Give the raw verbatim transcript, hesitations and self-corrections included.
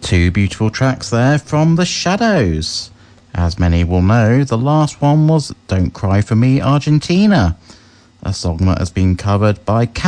Two beautiful tracks there from The Shadows. As many will know, the last one was Don't Cry For Me Argentina, a song that has been covered by